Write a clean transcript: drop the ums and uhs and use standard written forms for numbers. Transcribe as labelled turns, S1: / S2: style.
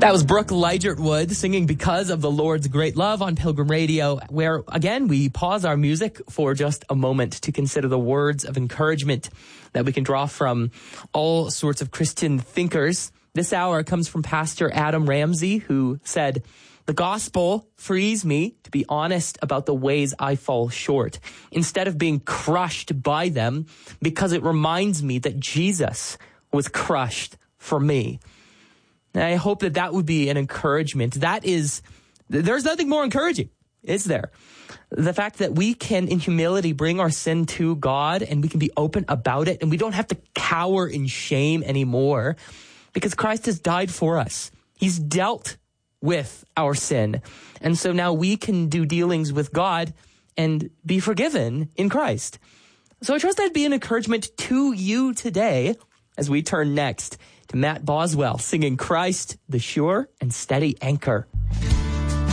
S1: That was Brooke Ligertwood singing Because of the Lord's Great Love on Pilgrim Radio, where, again, we pause our music for just a moment to consider the words of encouragement that we can draw from all sorts of Christian thinkers. This hour comes from Pastor Adam Ramsey, who said, "The gospel frees me to be honest about the ways I fall short, instead of being crushed by them, because it reminds me that Jesus was crushed for me." And I hope that that would be an encouragement. There's nothing more encouraging, is there? The fact that we can, in humility, bring our sin to God and we can be open about it and we don't have to cower in shame anymore because Christ has died for us. He's dealt with our sin. And so now we can do dealings with God and be forgiven in Christ. So I trust that'd be an encouragement to you today as we turn next to Matt Boswell singing Christ, the Sure and Steady Anchor.